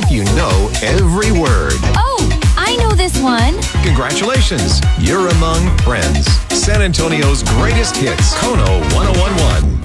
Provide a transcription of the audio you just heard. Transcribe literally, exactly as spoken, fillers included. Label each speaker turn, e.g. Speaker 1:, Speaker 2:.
Speaker 1: You know every word.
Speaker 2: Oh, I know this one.
Speaker 1: Congratulations. You're among friends. San Antonio's greatest hits. Kono one oh one one.